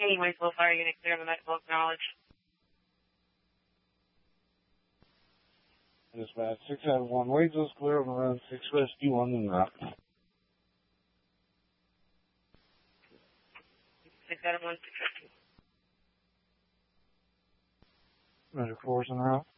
Anyways, Will Fire Unit clear on the medical acknowledge. Dispatch 6 out of 1. Waitsville's clear on the run 6 rescue on the route. 6 out of 1, 6 rescue. Measure 4's en route.